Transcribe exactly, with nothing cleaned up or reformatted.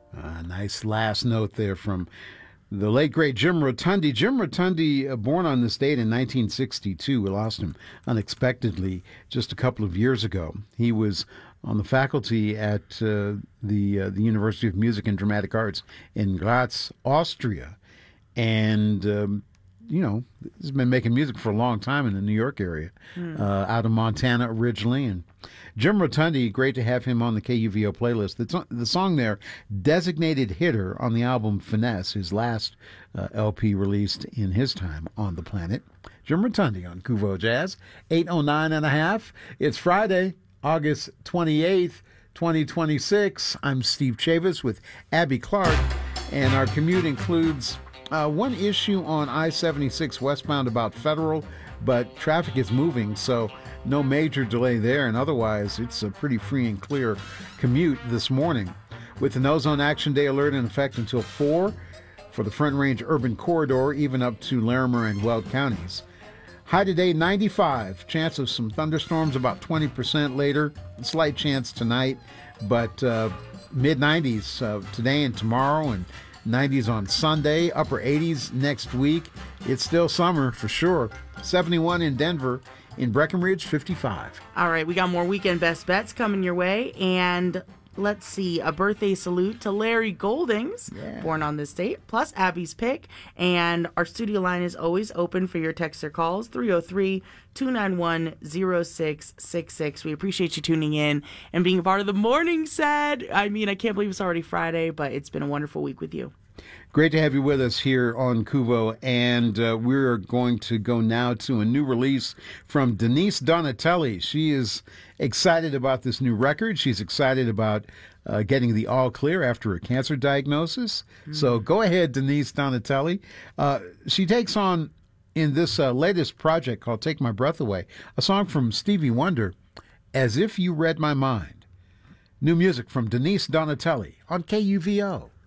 Uh, nice last note there from the late, great Jim Rotundi. Jim Rotundi, uh, born on this date in nineteen sixty-two. We lost him unexpectedly just a couple of years ago. He was on the faculty at uh, the uh, the University of Music and Dramatic Arts in Graz, Austria. And, um, you know, he's been making music for a long time in the New York area, mm. uh, out of Montana originally. And Jim Rotundi, great to have him on the K U V O playlist. The, the song there, Designated Hitter, on the album Finesse, his last uh, L P released in his time on the planet. Jim Rotundi on Kuvo Jazz, eight oh nine and a half. It's Friday, August twenty-eighth, twenty twenty-six. I'm Steve Chavis with Abby Clark, and our commute includes uh, one issue on I seventy-six westbound about Federal, but traffic is moving, so no major delay there, and otherwise it's a pretty free and clear commute this morning. With an Ozone Action Day alert in effect until four for the Front Range Urban Corridor, even up to Larimer and Weld counties. High today, ninety-five. Chance of some thunderstorms, about twenty percent later. Slight chance tonight, but uh, mid-nineties uh, today and tomorrow, and nineties on Sunday, upper eighties next week. It's still summer for sure. seventy-one in Denver. In Breckenridge, fifty-five. All right, we got more weekend best bets coming your way, and let's see, a birthday salute to Larry Goldings, yeah. born on this date, plus Abby's pick. And our studio line is always open for your text or calls, three oh three, two nine one, oh six six six. We appreciate you tuning in and being a part of the morning set. I mean, I can't believe it's already Friday, but it's been a wonderful week with you. Great to have you with us here on Kuvo, and uh, we're going to go now to a new release from Denise Donatelli. She is excited about this new record. She's excited about uh, getting the all clear after a cancer diagnosis. Mm. So go ahead, Denise Donatelli. Uh, she takes on, in this uh, latest project called Take My Breath Away, a song from Stevie Wonder, As If You Read My Mind. New music from Denise Donatelli on K U V O.